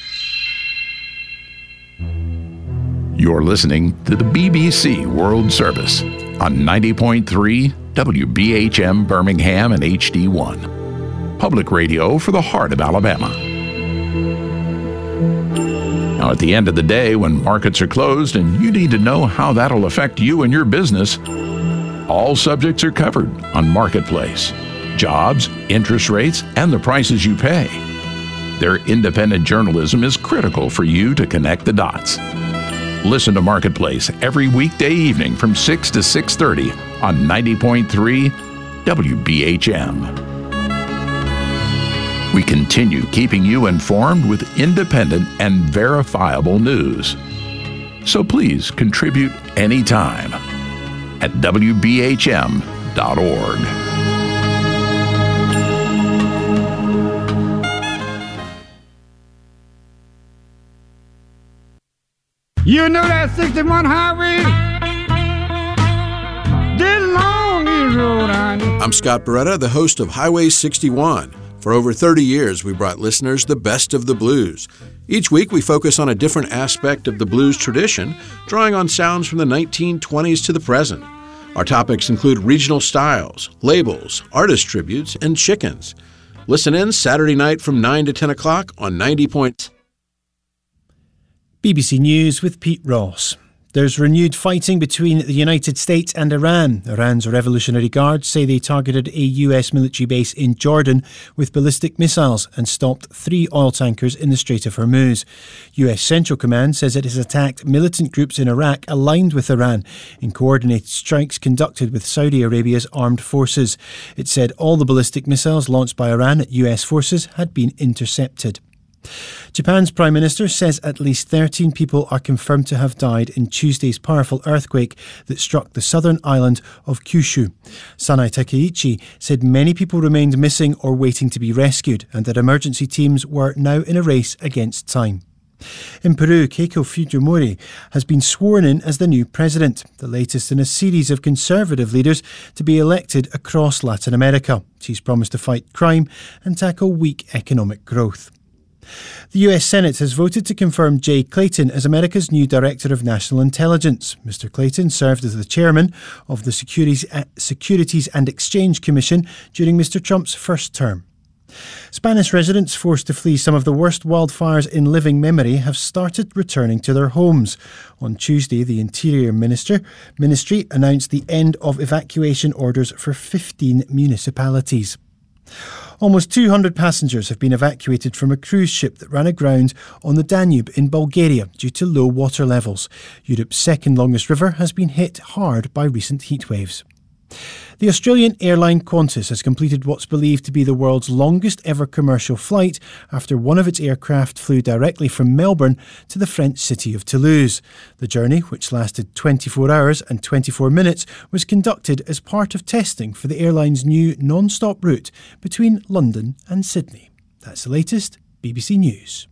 You're listening to the BBC World Service on 90.3 WBHM Birmingham and HD1. Public radio for the heart of Alabama. Now, at the end of the day, when markets are closed and you need to know how that'll affect you and your business, all subjects are covered on Marketplace. Jobs, interest rates, and the prices you pay. Their independent journalism is critical for you to connect the dots. Listen to Marketplace every weekday evening from 6 to 6:30 on 90.3 WBHM. We continue keeping you informed with independent and verifiable news. So please contribute anytime at WBHM.org.
You know that 61 highway? This long is Rhode Island.
I'm Scott Beretta, the host of Highway 61. For over 30 years, we brought listeners the best of the blues. Each week, we focus on a different aspect of the blues tradition, drawing on sounds from the 1920s to the present. Our topics include regional styles, labels, artist tributes, and chickens. Listen in Saturday night from 9 to 10 o'clock on 90.
BBC News with Pete Ross. There's renewed fighting between the United States and Iran. Iran's Revolutionary Guards say they targeted a US military base in Jordan with ballistic missiles and stopped 3 oil tankers in the Strait of Hormuz. US Central Command says it has attacked militant groups in Iraq aligned with Iran in coordinated strikes conducted with Saudi Arabia's armed forces. It said all the ballistic missiles launched by Iran at US forces had been intercepted. Japan's Prime Minister says at least 13 people are confirmed to have died in Tuesday's powerful earthquake that struck the southern island of Kyushu. Sanai Takeichi said many people remained missing or waiting to be rescued and that emergency teams were now in a race against time. In Peru, Keiko Fujimori has been sworn in as the new president, the latest in a series of conservative leaders to be elected across Latin America. She's promised to fight crime and tackle weak economic growth. The US Senate has voted to confirm Jay Clayton as America's new Director of National Intelligence. Mr. Clayton served as the chairman of the Securities and Exchange Commission during Mr. Trump's first term. Spanish residents forced to flee some of the worst wildfires in living memory have started returning to their homes. On Tuesday, the Interior Ministry announced the end of evacuation orders for 15 municipalities. Almost 200 passengers have been evacuated from a cruise ship that ran aground on the Danube in Bulgaria due to low water levels. Europe's second longest river has been hit hard by recent heatwaves. The Australian airline Qantas has completed what's believed to be the world's longest ever commercial flight after one of its aircraft flew directly from Melbourne to the French city of Toulouse. The journey, which lasted 24 hours and 24 minutes, was conducted as part of testing for the airline's new non-stop route between London and Sydney. That's the latest BBC News.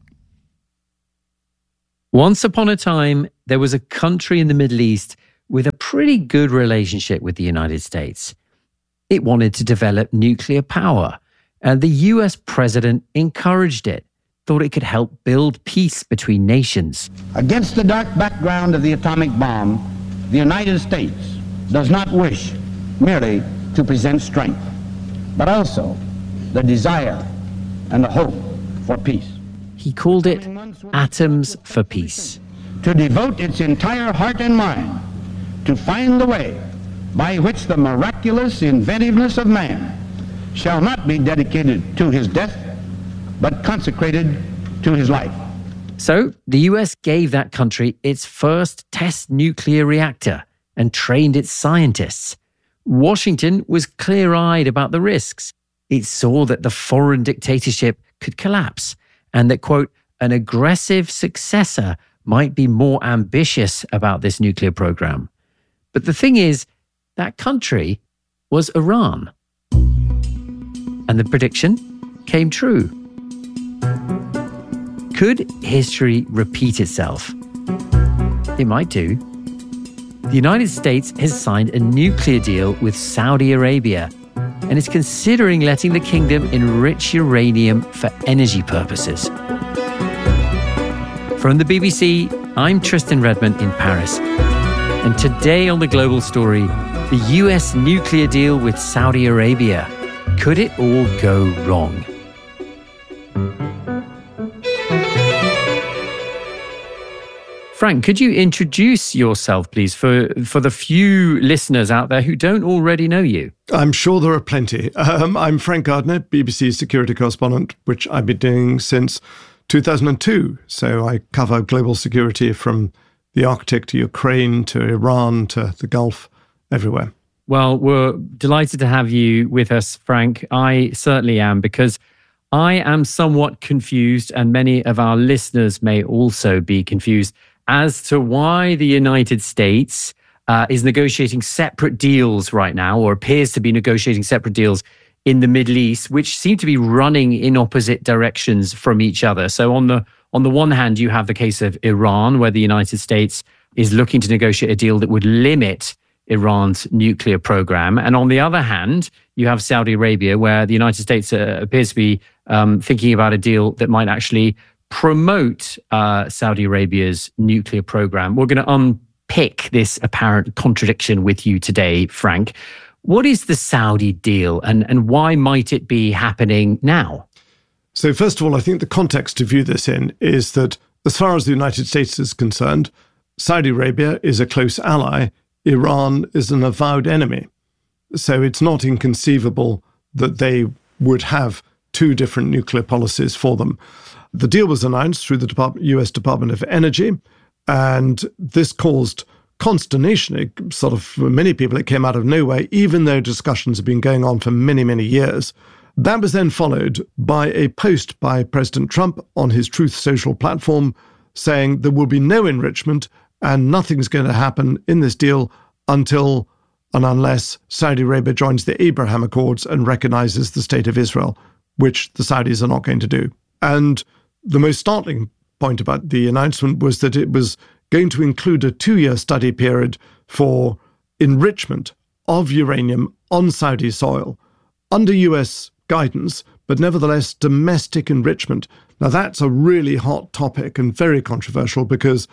Once upon a time, there was a country in the Middle East with a pretty good relationship with the United States. It wanted to develop nuclear power, and the US president encouraged it, thought it could help build peace between nations.
Against the dark background of the atomic bomb, the United States does not wish merely to present strength, but also the desire and the hope for peace.
He called it Atoms for Peace.
To devote its entire heart and mind to find the way by which the miraculous inventiveness of man shall not be dedicated to his death, but consecrated to his life.
So the US gave that country its first test nuclear reactor and trained its scientists. Washington was clear-eyed about the risks. It saw that the foreign dictatorship could collapse and that, quote, an aggressive successor might be more ambitious about this nuclear program. But the thing is, that country was Iran. And the prediction came true. Could history repeat itself? It might do. The United States has signed a nuclear deal with Saudi Arabia and is considering letting the kingdom enrich uranium for energy purposes. From the BBC, I'm Tristan Redmond in Paris. And today on The Global Story, the US nuclear deal with Saudi Arabia. Could it all go wrong? Frank, could you introduce yourself, please, for the few listeners out there who don't already know you?
I'm sure there are plenty. I'm Frank Gardner, BBC security correspondent, which I've been doing since 2002. So I cover global security from the Arctic to Ukraine to Iran to the Gulf, everywhere.
Well, we're delighted to have you with us, Frank. I certainly am, because I am somewhat confused, and many of our listeners may also be confused, as to why the United States is negotiating separate deals right now, or appears to be negotiating separate deals in the Middle East, which seem to be running in opposite directions from each other. So on the one hand, you have the case of Iran, where the United States is looking to negotiate a deal that would limit Iran's nuclear program. And on the other hand, you have Saudi Arabia, where the United States appears to be thinking about a deal that might actually promote Saudi Arabia's nuclear program. We're going to unpick this apparent contradiction with you today, Frank. What is the Saudi deal, and why might it be happening now?
So first of all, I think the context to view this in is that as far as the United States is concerned, Saudi Arabia is a close ally. Iran is an avowed enemy. So it's not inconceivable that they would have two different nuclear policies for them. The deal was announced through the US Department of Energy, and this caused consternation. For many people, it came out of nowhere, even though discussions have been going on for many, many years. That was then followed by a post by President Trump on his Truth Social platform saying there will be no enrichment and nothing's going to happen in this deal until and unless Saudi Arabia joins the Abraham Accords and recognizes the state of Israel, which the Saudis are not going to do. And the most startling point about the announcement was that it was going to include a 2-year study period for enrichment of uranium on Saudi soil under US guidance, but nevertheless domestic enrichment. Now that's a really hot topic and very controversial, because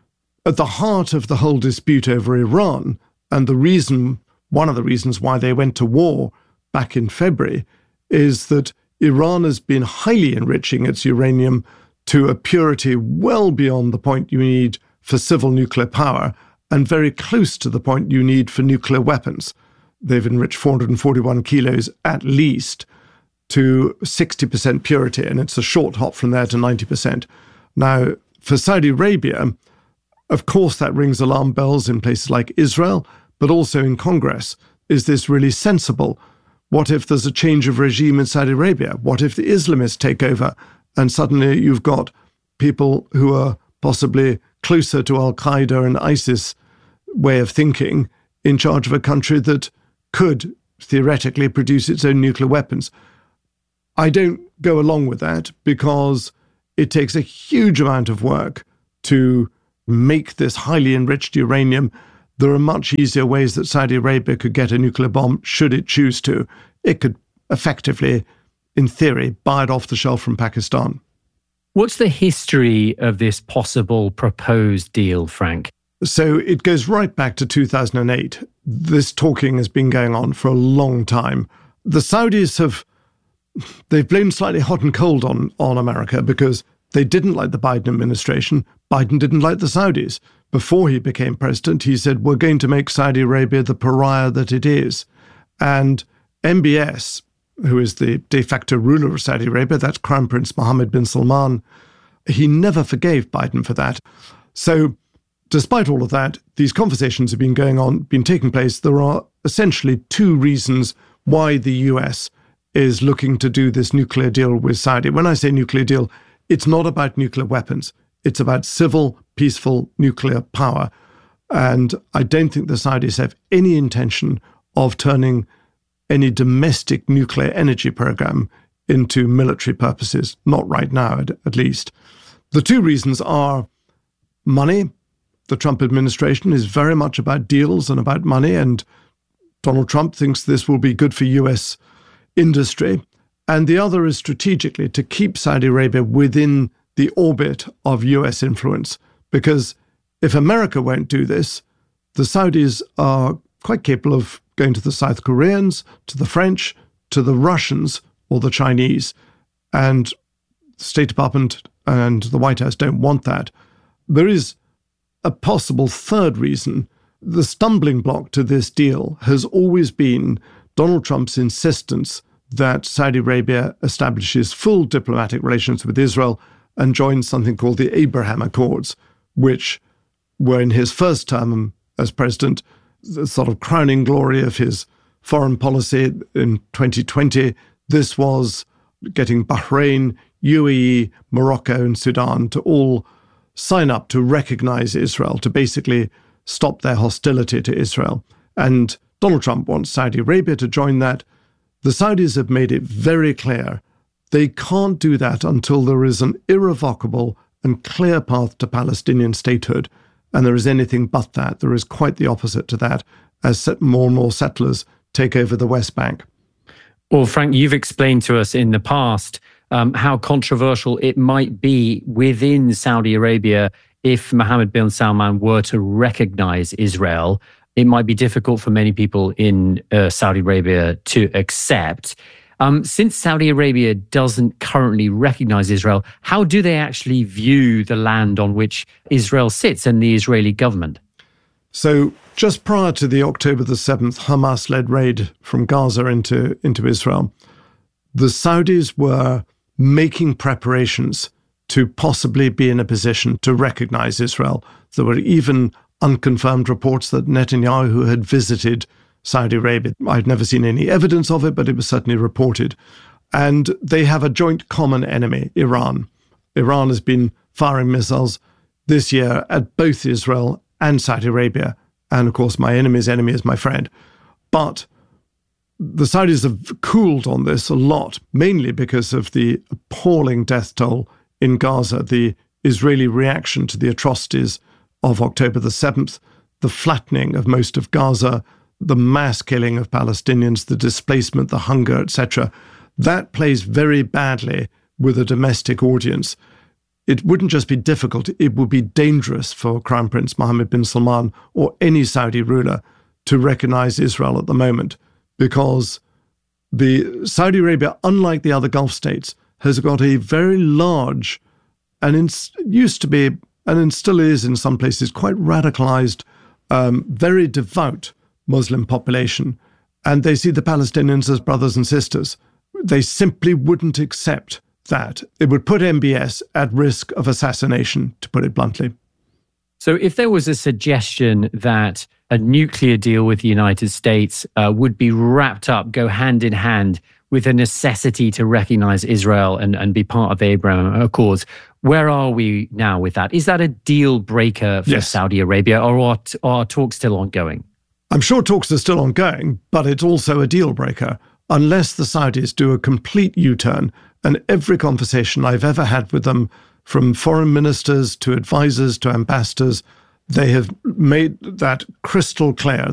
at the heart of the whole dispute over Iran, and one of the reasons why they went to war back in February, is that Iran has been highly enriching its uranium to a purity well beyond the point you need for civil nuclear power and very close to the point you need for nuclear weapons. They've enriched 441 kilos at least to 60% purity, and it's a short hop from there to 90%. Now, for Saudi Arabia, of course, that rings alarm bells in places like Israel, but also in Congress. Is this really sensible? What if there's a change of regime in Saudi Arabia? What if the Islamists take over and suddenly you've got people who are possibly closer to Al-Qaeda and ISIS way of thinking in charge of a country that could theoretically produce its own nuclear weapons? I don't go along with that because it takes a huge amount of work to make this highly enriched uranium. There are much easier ways that Saudi Arabia could get a nuclear bomb should it choose to. It could effectively, in theory, buy it off the shelf from Pakistan.
What's the history of this possible proposed deal, Frank?
So it goes right back to 2008. This talking has been going on for a long time. The Saudis they've blown slightly hot and cold on America because they didn't like the Biden administration. Biden didn't like the Saudis. Before he became president, he said, we're going to make Saudi Arabia the pariah that it is. And MBS, who is the de facto ruler of Saudi Arabia, that's Crown Prince Mohammed bin Salman, he never forgave Biden for that. So despite all of that, these conversations have been taking place. There are essentially two reasons why the US is looking to do this nuclear deal with Saudi. When I say nuclear deal, it's not about nuclear weapons. It's about civil, peaceful nuclear power. And I don't think the Saudis have any intention of turning any domestic nuclear energy program into military purposes, not right now, at least. The two reasons are money. The Trump administration is very much about deals and about money, and Donald Trump thinks this will be good for US industry. And the other is strategically to keep Saudi Arabia within the orbit of US influence, because if America won't do this, the Saudis are quite capable of going to the South Koreans, to the French, to the Russians, or the Chinese. And the State Department and the White House don't want that. There is a possible third reason. The stumbling block to this deal has always been Donald Trump's insistence that Saudi Arabia establishes full diplomatic relations with Israel and joins something called the Abraham Accords, which were in his first term as president the sort of crowning glory of his foreign policy in 2020. This was getting Bahrain, UAE, Morocco, and Sudan to all sign up to recognize Israel, to basically stop their hostility to Israel. And Donald Trump wants Saudi Arabia to join that. The Saudis have made it very clear they can't do that until there is an irrevocable and clear path to Palestinian statehood. And there is anything but that. There is quite the opposite to that as more and more settlers take over the West Bank.
Well, Frank, you've explained to us in the past how controversial it might be within Saudi Arabia if Mohammed bin Salman were to recognize Israel. It might be difficult for many people in Saudi Arabia to accept. Since Saudi Arabia doesn't currently recognize Israel, how do they actually view the land on which Israel sits and the Israeli government?
So just prior to the October the 7th Hamas-led raid from Gaza into Israel, the Saudis were making preparations to possibly be in a position to recognize Israel. There were even unconfirmed reports that Netanyahu had visited Saudi Arabia. I'd never seen any evidence of it, but it was certainly reported. And they have a joint common enemy, Iran. Iran has been firing missiles this year at both Israel and Saudi Arabia. And of course, my enemy's enemy is my friend. But the Saudis have cooled on this a lot, mainly because of the appalling death toll in Gaza, the Israeli reaction to the atrocities of October the 7th, the flattening of most of Gaza, the mass killing of Palestinians, the displacement, the hunger, etc. That plays very badly with a domestic audience. It wouldn't just be difficult, it would be dangerous for Crown Prince Mohammed bin Salman or any Saudi ruler to recognize Israel at the moment, because Saudi Arabia, unlike the other Gulf states, has got a very large and used to be, and still is in some places, quite radicalized, very devout Muslim population. And they see the Palestinians as brothers and sisters. They simply wouldn't accept that. It would put MBS at risk of assassination, to put it bluntly.
So if there was a suggestion that a nuclear deal with the United States would be wrapped up, go hand in hand with a necessity to recognize Israel and be part of the Abraham Accords, where are we now with that? Is that a deal breaker for Saudi Arabia, or are talks still ongoing?
I'm sure talks are still ongoing, but it's also a deal breaker unless the Saudis do a complete U-turn. And every conversation I've ever had with them, from foreign ministers to advisors to ambassadors, they have made that crystal clear